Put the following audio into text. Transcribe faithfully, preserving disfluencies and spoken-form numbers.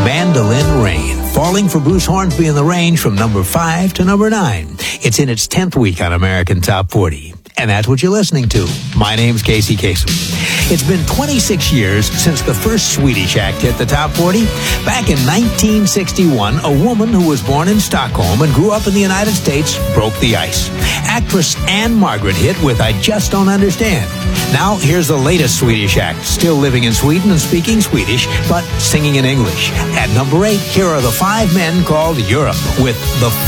Mandolin Rain, falling for Bruce Hornsby in the range from number five to number nine. It's in its tenth week on American Top forty. And that's what you're listening to. My name's Casey Kasem. It's been twenty-six years since the first Swedish act hit the top forty. Back in nineteen sixty-one, a woman who was born in Stockholm and grew up in the United States broke the ice. Actress Anne Margaret hit with I Just Don't Understand. Now, here's the latest Swedish act, still living in Sweden and speaking Swedish, but singing in English. At number eight, here are the five men called Europe with the